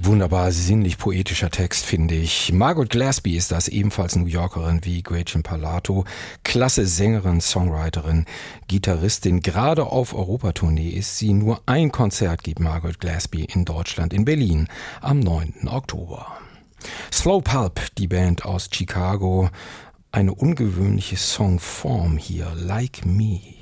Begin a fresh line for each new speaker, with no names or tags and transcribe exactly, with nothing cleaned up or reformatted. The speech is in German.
Wunderbar sinnlich poetischer Text, finde ich. Margot Glasby ist das, ebenfalls New Yorkerin wie Gretchen Parlato. Klasse Sängerin, Songwriterin, Gitarristin. Gerade auf Europatournee ist sie. Nur ein Konzert gibt Margot Glasby in Deutschland, in Berlin, am neunten Oktober. Slow Pulp, die Band aus Chicago. Eine ungewöhnliche Songform hier, Like Me.